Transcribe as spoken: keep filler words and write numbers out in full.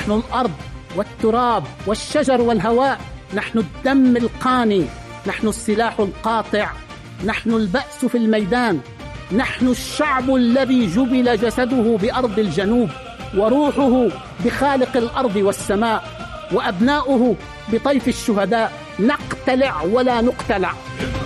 نحن الأرض والتراب والشجر والهواء، نحن الدم القاني، نحن السلاح القاطع، نحن البأس في الميدان، نحن الشعب الذي جبل جسده بأرض الجنوب وروحه بخالق الأرض والسماء، وأبناؤه بطيف الشهداء، نقتلع ولا نقتلع.